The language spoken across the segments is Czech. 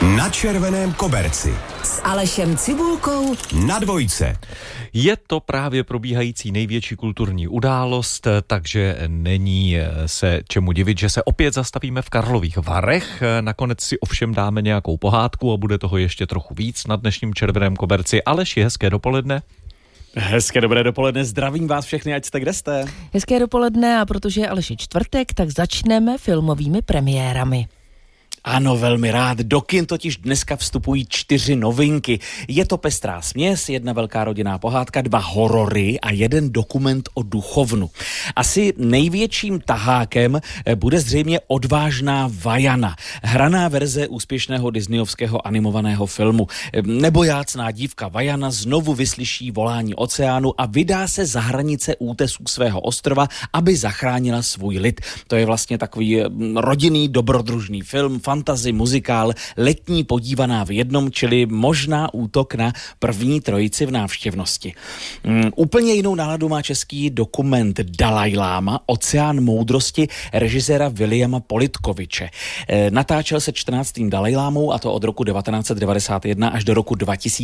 Na červeném koberci s Alešem Cibulkou na Dvojce. Je to právě probíhající největší kulturní událost, takže není se čemu divit, že se opět zastavíme v Karlových Varech. Nakonec si ovšem dáme nějakou pohádku a bude toho ještě trochu víc na dnešním červeném koberci. Aleši, hezké dopoledne. Hezké dobré dopoledne, zdravím vás všechny, ať jste kde jste. Hezké dopoledne, a protože je Aleši čtvrtek, tak začneme filmovými premiérami. Ano, velmi rád. Do kin totiž dneska vstupují 4 novinky. Je to pestrá směs, 1 velká rodinná pohádka, 2 horory a 1 dokument o duchovnu. Asi největším tahákem bude zřejmě Odvážná Vajana, hraná verze úspěšného disneyovského animovaného filmu. Nebojácná dívka Vajana znovu vyslyší volání oceánu a vydá se za hranice útesů svého ostrova, aby zachránila svůj lid. To je vlastně takový rodinný dobrodružný film, fantasy, muzikál, letní podívaná v jednom, čili možná útok na první trojici v návštěvnosti. Úplně jinou náladu má český dokument Dalajláma, Oceán moudrosti režiséra Viliama Politkoviče. Natáčel se 14. Dalajlámou, a to od roku 1991 až do roku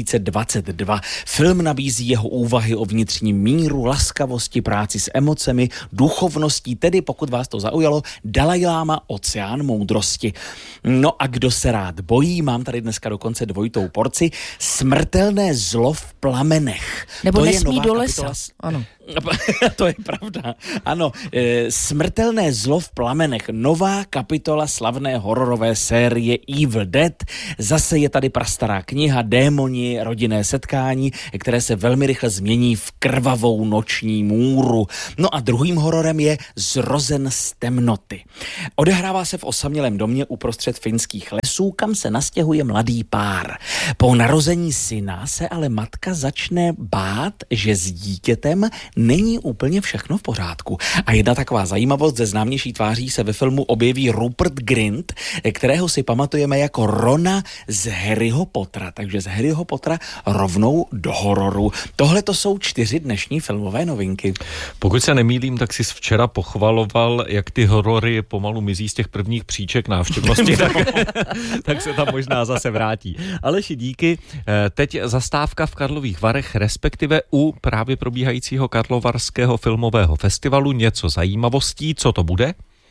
2022. Film nabízí jeho úvahy o vnitřním míru, laskavosti, práci s emocemi, duchovností, tedy pokud vás to zaujalo, Dalajláma, Oceán moudrosti. No a kdo se rád bojí, mám tady dneska dokonce dvojitou porci, Smrtelné zlo v plamenech. Nebo Nesmí do lesa. Ano. To je pravda. Ano, Smrtelné zlo v plamenech, nová kapitola slavné hororové série Evil Dead. Zase je tady prastará kniha, démoni, rodinné setkání, které se velmi rychle změní v krvavou noční můru. No a druhým hororem je Zrozen z temnoty. Odehrává se v osamělém domě uprostřed finských lesů, kam se nastěhuje mladý pár. Po narození syna se ale matka začne bát, že s dítětem není úplně všechno v pořádku. A jedna taková zajímavost, ze známější tváří se ve filmu objeví Rupert Grint, kterého si pamatujeme jako Rona z Harryho Pottera. Takže z Harryho Pottera rovnou do hororu. Tohle to jsou 4 dnešní filmové novinky. Pokud se nemýlím, tak jsi včera pochvaloval, jak ty horory pomalu mizí z těch prvních příček návštěvnosti, tak se tam možná zase vrátí. Aleši, díky. Teď zastávka v Karlových Varech, respektive u právě probíhajícího Karlovarského filmového festivalu. Něco zajímavostí, co to bude?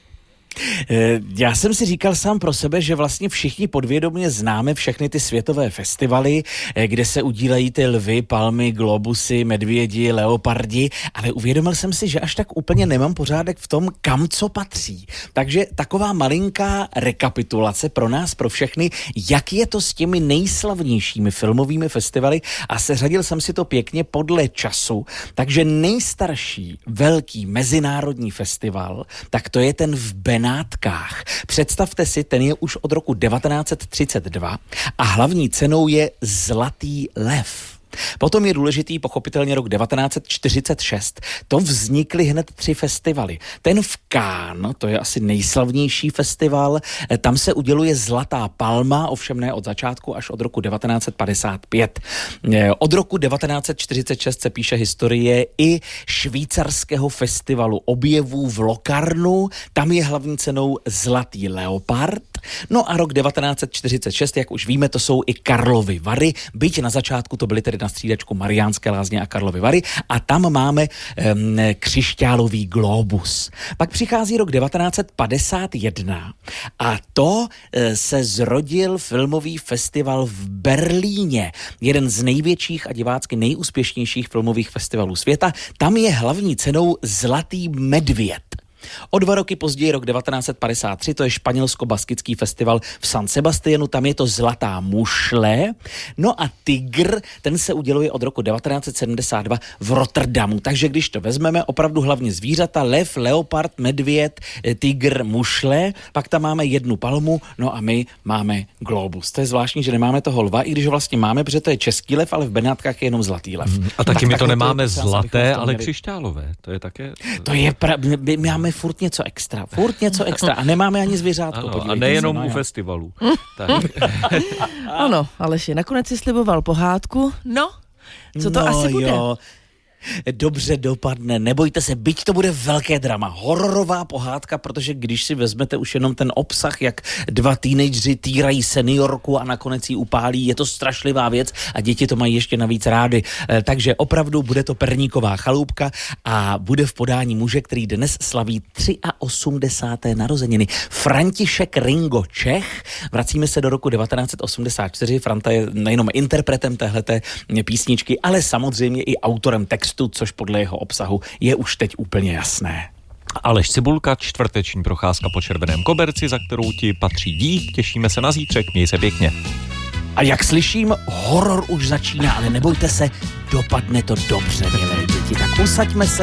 Já jsem si říkal sám pro sebe, že vlastně všichni podvědomě známe všechny ty světové festivaly, kde se udílejí ty lvy, palmy, globusy, medvědi, leopardi, ale uvědomil jsem si, že až tak úplně nemám pořádek v tom, kam co patří. Takže taková malinká rekapitulace pro nás, pro všechny, jak je to s těmi nejslavnějšími filmovými festivaly, a seřadil jsem si to pěkně podle času. Takže nejstarší velký mezinárodní festival, tak to je ten v Benátkách. Představte si, ten je už od roku 1932 a hlavní cenou je Zlatý lev. Potom je důležitý pochopitelně rok 1946. To vznikly hned 3 festivaly. Ten v Cannes, to je asi nejslavnější festival, tam se uděluje Zlatá palma, ovšem ne od začátku, až od roku 1955. Od roku 1946 se píše historie i švýcarského festivalu objevů v Locarnu, tam je hlavní cenou Zlatý leopard. No a rok 1946, jak už víme, to jsou i Karlovy Vary, byť na začátku to byly tedy na střídačku Mariánské Lázně a Karlovy Vary, a tam máme křišťálový globus. Pak přichází rok 1951 a to se zrodil filmový festival v Berlíně, jeden z největších a divácky nejúspěšnějších filmových festivalů světa. Tam je hlavní cenou Zlatý medvěd. O 2 roky později, rok 1953, to je španělsko-baskický festival v San Sebastianu, tam je to Zlatá mušle. No a Tygr, ten se uděluje od roku 1972 v Rotterdamu. Takže když to vezmeme, opravdu hlavně zvířata, lev, leopard, medvěd, tygr, mušle, pak tam máme 1 palmu, no a my máme globus. To je zvláštní, že nemáme toho lva, i když ho vlastně máme, protože to je český lev, ale v Benátkách je jenom zlatý lev. A taky my to nemáme zlaté, ale křišťálové. To je také... To je my máme furt něco extra a nemáme ani zvířátko. Ano, a nejenom u festivalu. Ano, Aleši, nakonec si sliboval pohádku. No, co to asi bude? Jo. dobře dopadne. Nebojte se, byť to bude velké drama. Hororová pohádka, protože když si vezmete už jenom ten obsah, jak dva teenageři týrají seniorku a nakonec ji upálí, je to strašlivá věc a děti to mají ještě navíc rády. Takže opravdu bude to perníková chalupka a bude v podání muže, který dnes slaví 83. narozeniny. František Ringo, Čech. Vracíme se do roku 1984. Franta je nejenom interpretem téhleté písničky, ale samozřejmě i autorem textu, což podle jeho obsahu je už teď úplně jasné. Aleš Cibulka, čtvrteční procházka po Červeném koberci, za kterou ti patří dík. Těšíme se na zítřek, měj se pěkně. A jak slyším, horor už začíná, ale nebojte se, dopadne to dobře, milé děti. Tak usaďme se